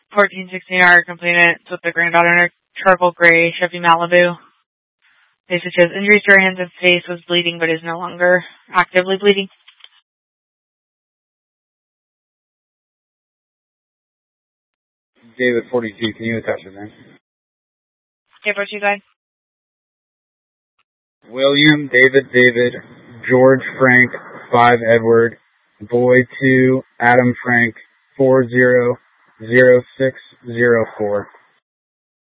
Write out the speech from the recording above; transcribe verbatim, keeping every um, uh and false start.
fourteen sixteen-hour complainant with the granddaughter in a charcoal gray Chevy Malibu. Messages, injuries to her hands and face, was bleeding but is no longer actively bleeding. David forty-two, can you attach it, man? Okay, what you guys? William, David, David, George, Frank, five, Edward, Boy, two, Adam, Frank, four zero zero six zero four.